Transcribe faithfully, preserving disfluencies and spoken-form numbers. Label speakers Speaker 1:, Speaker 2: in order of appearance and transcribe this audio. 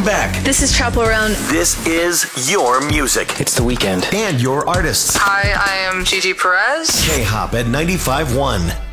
Speaker 1: Welcome back.
Speaker 2: This is Chappell Roan.
Speaker 1: This is your music.
Speaker 3: It's the weekend.
Speaker 1: And your artists.
Speaker 4: Hi, I am Gigi Perez.
Speaker 1: K-Hop at ninety-five point one.